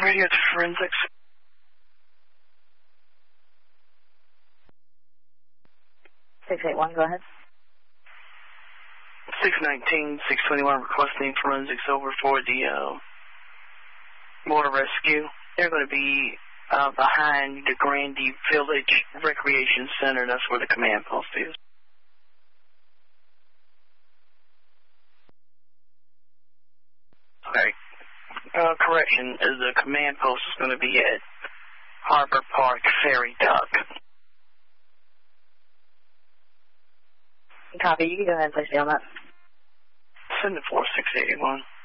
Radio to forensics. 681, go ahead. 619, 621 requesting forensics over for the water rescue. They're going to be behind the Grandy Village Recreation Center. That's where the command post is. Okay. Correction, the command post is going to be at Harbor Park Ferry Dock. Copy. You can go ahead and place me on that. Send it 4681.